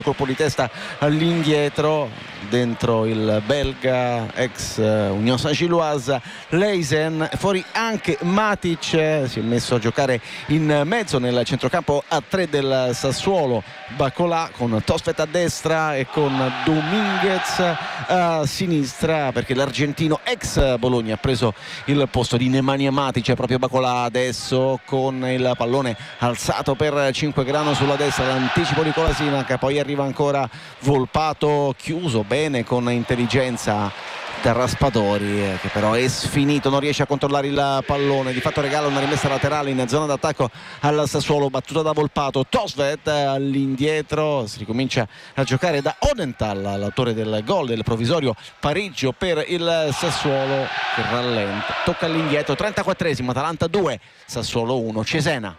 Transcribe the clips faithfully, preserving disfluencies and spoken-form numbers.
colpo di testa all'indietro dentro il belga ex Union Saint-Gilloise Leisen, fuori anche Matic, si è messo a giocare in mezzo nel centrocampo a tre del Sassuolo Bacolà, con Tosfet a destra e con Dominguez a sinistra, perché l'argentino ex Bologna ha preso il posto di Nemanja Matic. Proprio Bacolà adesso con il pallone alzato per Cinquegrano sulla destra, l'anticipo di Kolasinac, poi arriva ancora Volpato, chiuso bene con intelligenza da Raspadori, che però è sfinito, non riesce a controllare il pallone, di fatto regala una rimessa laterale in zona d'attacco al Sassuolo, battuta da Volpato. Tosvet all'indietro, si ricomincia a giocare da Odenthal, l'autore del gol del provvisorio pareggio per il Sassuolo, che rallenta, tocca all'indietro. Trentaquattresimo, Atalanta due Sassuolo uno. Cesena.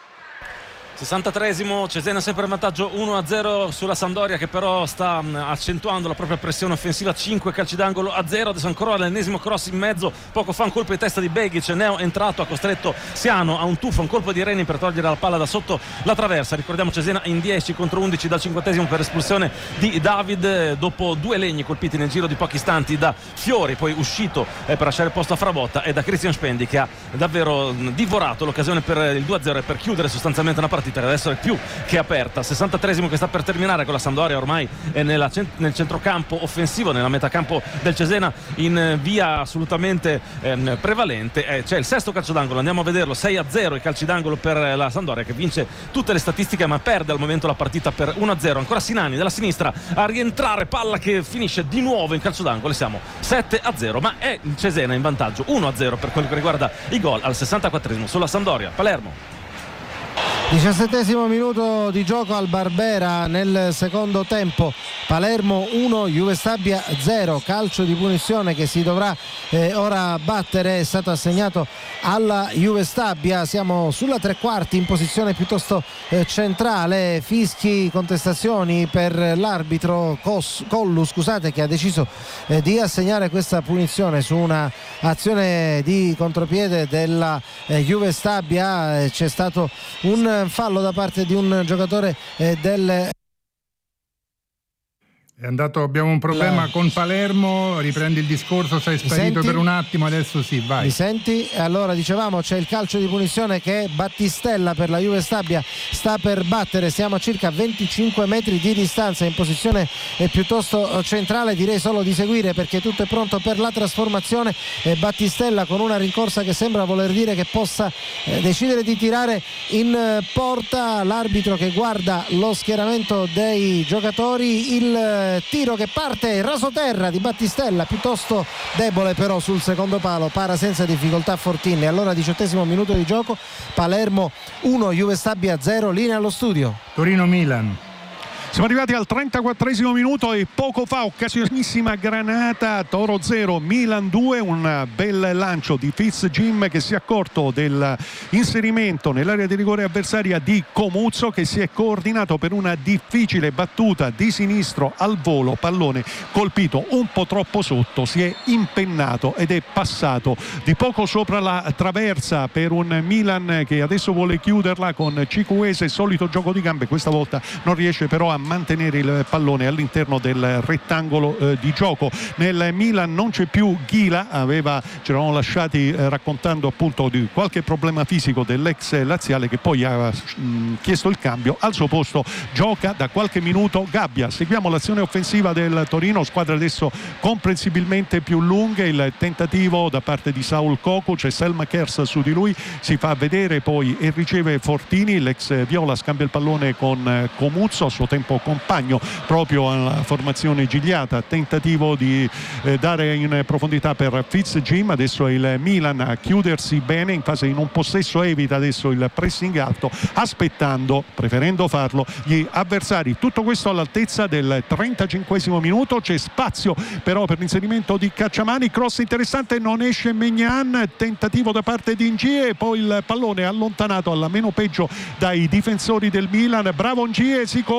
sessantatreesimo, Cesena sempre in vantaggio uno a zero sulla Sampdoria, che però sta accentuando la propria pressione offensiva. Cinque calci d'angolo a zero, adesso ancora l'ennesimo cross in mezzo, poco fa un colpo di testa di Begic, Neo entrato, ha costretto Siano a un tuffo, un colpo di Reni per togliere la palla da sotto la traversa. Ricordiamo Cesena in dieci contro undici dal cinquantesimo per espulsione di David, dopo due legni colpiti nel giro di pochi istanti da Fiori, poi uscito per lasciare posto a Frabotta, e da Christian Spendi, che ha davvero divorato l'occasione per il due a zero e per chiudere sostanzialmente una partita che adesso è più che aperta. sessantatreesimo che sta per terminare, con la Sampdoria ormai è nella, nel centrocampo offensivo, nella metacampo del Cesena in via assolutamente ehm, prevalente. Eh, c'è il sesto calcio d'angolo, andiamo a vederlo. Sei a zero i calci d'angolo per la Sampdoria, che vince tutte le statistiche ma perde al momento la partita per uno a zero. Ancora Sinani dalla sinistra a rientrare, palla che finisce di nuovo in calcio d'angolo, e siamo sette a zero, ma è il Cesena in vantaggio uno a zero per quello che riguarda i gol al sessantaquattresimo sulla Sampdoria. Palermo. diciassettesimo minuto di gioco al Barbera nel secondo tempo, Palermo uno Juve Stabia zero. Calcio di punizione che si dovrà eh, ora battere, è stato assegnato alla Juve Stabia. Siamo sulla tre quarti, in posizione piuttosto eh, centrale. Fischi, contestazioni per l'arbitro Cos- Collu scusate, che ha deciso eh, di assegnare questa punizione su una azione di contropiede della eh, Juve Stabia. Eh, c'è stato un fallo da parte di un giocatore eh, del È andato, abbiamo un problema la... con Palermo, riprendi il discorso, sei sparito per un attimo, adesso sì, vai. Mi senti? Allora, dicevamo, c'è il calcio di punizione che Battistella per la Juve Stabia sta per battere. Siamo a circa venticinque metri di distanza, in posizione eh, piuttosto centrale. Direi solo di seguire, perché tutto è pronto per la trasformazione. eh, Battistella con una rincorsa che sembra voler dire che possa eh, decidere di tirare in eh, porta. L'arbitro che guarda lo schieramento dei giocatori, il tiro che parte rasoterra di Battistella, piuttosto debole però sul secondo palo, para senza difficoltà Fortini. Allora diciottesimo minuto di gioco, Palermo uno Juve Stabia zero. Linea allo studio. Torino-Milan. Siamo arrivati al trentaquattresimo minuto e poco fa occasionissima granata, Toro zero Milan due, un bel lancio di Fitzjim che si è accorto dell'inserimento nell'area di rigore avversaria di Comuzzo, che si è coordinato per una difficile battuta di sinistro al volo, pallone colpito un po' troppo sotto, si è impennato ed è passato di poco sopra la traversa per un Milan che adesso vuole chiuderla con Cicuese, solito gioco di gambe, questa volta non riesce però a mantenere il pallone all'interno del rettangolo eh, di gioco. Nel Milan non c'è più Ghila, aveva, ci eravamo lasciati eh, raccontando appunto di qualche problema fisico dell'ex laziale, che poi ha mh, chiesto il cambio. Al suo posto gioca da qualche minuto Gabbia. Seguiamo l'azione offensiva del Torino, squadra adesso comprensibilmente più lunga, il tentativo da parte di Saul Cocu, c'è Selma Kers su di lui, si fa vedere poi e riceve Fortini, l'ex Viola scambia il pallone con Comuzzo, a suo tempo compagno proprio alla formazione gigliata, tentativo di eh, dare in profondità per Fitzjim. Adesso è il Milan a chiudersi bene in fase, in un possesso evita adesso il pressing alto, aspettando, preferendo farlo, gli avversari. Tutto questo all'altezza del trentacinquesimo minuto, c'è spazio però per l'inserimento di Cacciamani, cross interessante, non esce Maignan, tentativo da parte di Ngie e poi il pallone allontanato alla meno peggio dai difensori del Milan. Bravo Ngie, si coordina, può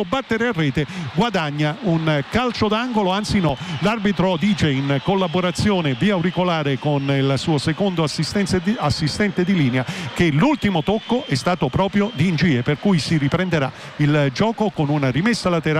può battere a rete guadagna un calcio d'angolo, anzi no, l'arbitro dice in collaborazione via auricolare con il suo secondo assistente di linea che l'ultimo tocco è stato proprio di Ngie, per cui si riprenderà il gioco con una rimessa laterale